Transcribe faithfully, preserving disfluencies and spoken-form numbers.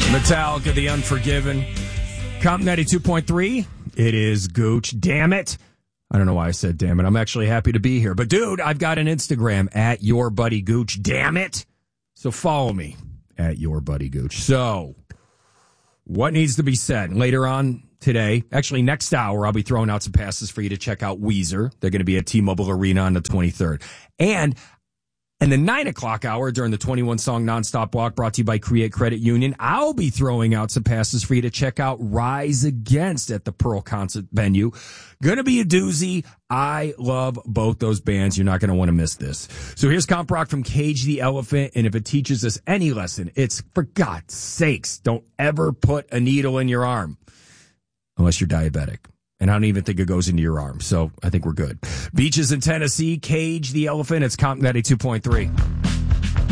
Metallica, The Unforgiven. Comp ninety-two point three. It is Gooch. Damn it. I don't know why I said damn it. I'm actually happy to be here. But, dude, I've got an Instagram at Your Buddy Gooch. Damn it. So follow me at Your Buddy Gooch. So, what needs to be said? Later on today, actually next hour, I'll be throwing out some passes for you to check out Weezer. They're going to be at T-Mobile Arena on the twenty-third. And in the nine o'clock hour during the twenty-one song nonstop walk brought to you by Create Credit Union, I'll be throwing out some passes for you to check out Rise Against at the Pearl Concert Venue. Gonna be a doozy. I love both those bands. You're not gonna want to miss this. So here's Comp Rock from Cage the Elephant, and if it teaches us any lesson, it's, for God's sakes, don't ever put a needle in your arm unless you're diabetic. And I don't even think it goes into your arm. So I think we're good. Beaches in Tennessee, Cage the Elephant. It's Comp ninety-two point three.